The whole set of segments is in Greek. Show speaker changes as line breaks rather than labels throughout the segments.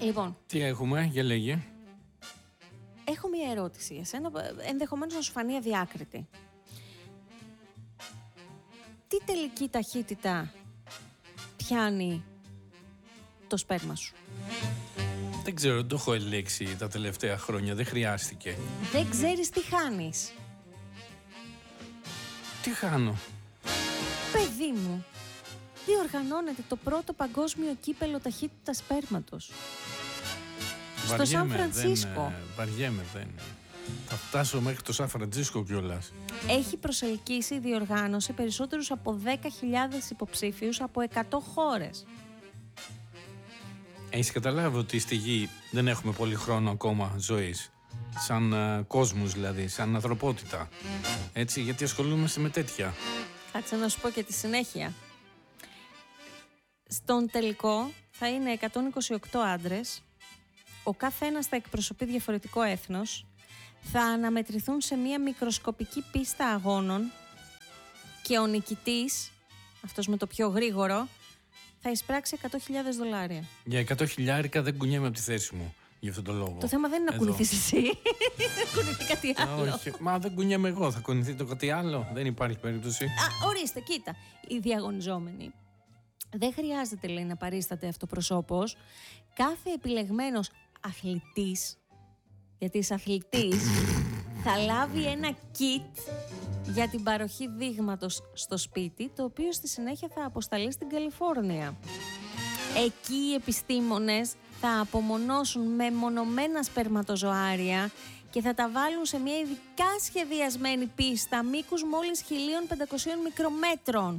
Λοιπόν.
Τι έχουμε, για λέγε.
Έχω μία ερώτηση. Εσένα ενδεχομένως να σου φανεί αδιάκριτη. Τι τελική ταχύτητα πιάνει το σπέρμα σου?
Δεν ξέρω, δεν το έχω ελέγξει τα τελευταία χρόνια, δεν χρειάστηκε.
Δεν ξέρεις τι χάνεις.
Τι χάνω?
Παιδί μου, διοργανώνεται το πρώτο παγκόσμιο κύπελο ταχύτητας σπέρματος. Στο Σαν Φρανσίσκο.
Βαριέμαι, δεν. Θα φτάσω μέχρι το Σαν Φρανσίσκο κιόλας.
Έχει προσελκύσει η διοργάνωση περισσότερους από 10.000 υποψήφιους από 100 χώρες.
Έχεις καταλάβει ότι στη γη δεν έχουμε πολύ χρόνο ακόμα ζωής? Σαν κόσμος δηλαδή, σαν ανθρωπότητα. Έτσι, γιατί ασχολούμαστε με τέτοια.
Κάτσε να σου πω και τη συνέχεια. Στον τελικό θα είναι 128 άντρες. Ο καθένας θα εκπροσωπεί διαφορετικό έθνος. Θα αναμετρηθούν σε μια μικροσκοπική πίστα αγώνων και ο νικητής, αυτός με το πιο γρήγορο, θα εισπράξει $100.000.
Για 100.000 δεν κουνιέμαι από τη θέση μου για αυτόν τον λόγο.
Το θέμα δεν είναι να κουνηθείς εσύ, να κουνηθεί κάτι άλλο.
Όχι, μα δεν κουνιέμαι εγώ, θα κουνηθεί το κάτι άλλο, δεν υπάρχει περίπτωση.
Ορίστε, κοίτα, οι διαγωνιζόμενοι δεν χρειάζεται, λέει, να παρίσταται αυτοπροσώπως. Κάθε επιλεγμένος αθλητής, γιατί είσαι αθλητής, θα λάβει ένα kit για την παροχή δείγματος στο σπίτι, το οποίο στη συνέχεια θα αποσταλεί στην Καλιφόρνια. Εκεί οι επιστήμονες θα απομονώσουν μεμονωμένα σπερματοζωάρια και θα τα βάλουν σε μια ειδικά σχεδιασμένη πίστα μήκους μόλις 1.500 μικρομέτρων.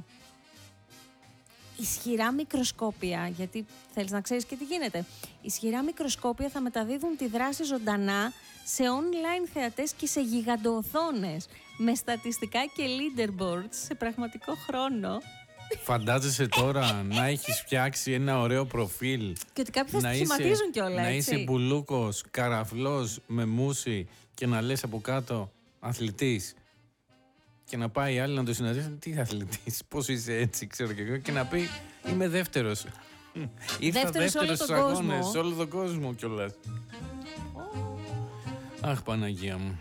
Ισχυρά μικροσκόπια, γιατί θέλεις να ξέρεις και τι γίνεται. Ισχυρά μικροσκόπια θα μεταδίδουν τη δράση ζωντανά σε online θεατές και σε γιγαντοοθόνες, με στατιστικά και leaderboards σε πραγματικό χρόνο.
Φαντάζεσαι τώρα να έχεις φτιάξει ένα ωραίο προφίλ
Και ότι κάποιοι θα στοιχηματίζουν κιόλα,
να
έτσι.
είσαι μπουλούκος, καραφλός, με μουσι και να λες από κάτω αθλητής. Και να πάει η άλλη να το συναντήσει. Τι αθλητής, πώς είσαι έτσι, ξέρω και εγώ. Και να πει, είμαι δεύτερος. Ήρθα δεύτερος στους αγώνες, σε όλο τον κόσμο κιόλας. Αχ, Παναγία μου.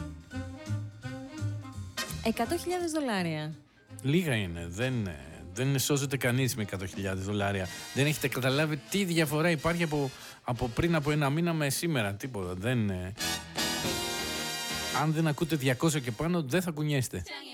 $100.000.
Λίγα είναι. Δεν σώζεται κανείς με $100.000. Δεν έχετε καταλάβει τι διαφορά υπάρχει από πριν από ένα μήνα με σήμερα. Τίποτα. Αν δεν ακούτε 200 και πάνω, δεν θα κουνιέστε.